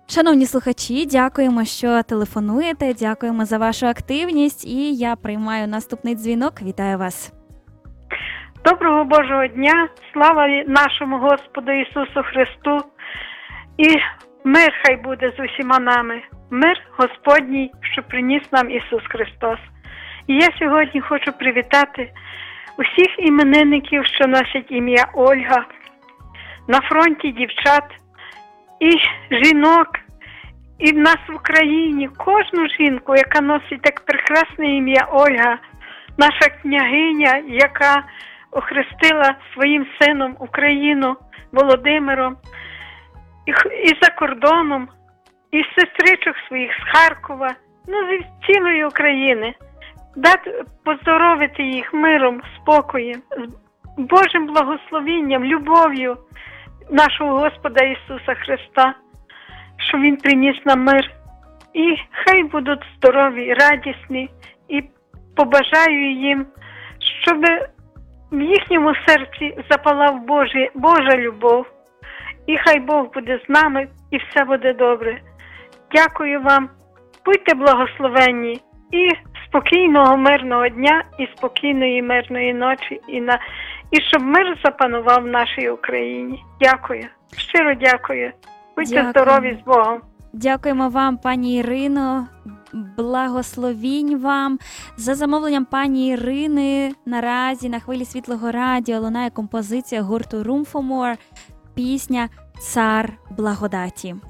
Шановні слухачі, дякуємо, що телефонуєте, дякуємо за вашу активність, і я приймаю наступний дзвінок. Вітаю вас. Доброго Божого дня, слава нашому Господу Ісусу Христу, і мир хай буде з усіма нами, мир Господній, що приніс нам Ісус Христос. І я сьогодні хочу привітати усіх іменинників, що носять ім'я Ольга, на фронті дівчат і жінок, і в нас в Україні кожну жінку, яка носить так прекрасне ім'я Ольга, наша княгиня, яка охрестила своїм сином Україну Володимиром, і за кордоном, і сестричок своїх з Харкова, з цілої України. Дати поздоровити їх миром, спокоєм, Божим благословінням, любов'ю нашого Господа Ісуса Христа, що Він приніс нам мир. І хай будуть здорові, радісні, і побажаю їм, щоб в їхньому серці запалав Божа любов. І хай Бог буде з нами, і все буде добре. Дякую вам, будьте благословенні, і спокійного, мирного дня, і спокійної, мирної ночі, і щоб мир запанував в нашій Україні. Дякую, щиро дякую. Будьте здорові з Богом. Дякуємо вам, пані Ірино, благословінь вам. За замовленням пані Ірини наразі на хвилі Світлого радіо лунає композиція гурту Room for More, пісня «Цар благодаті».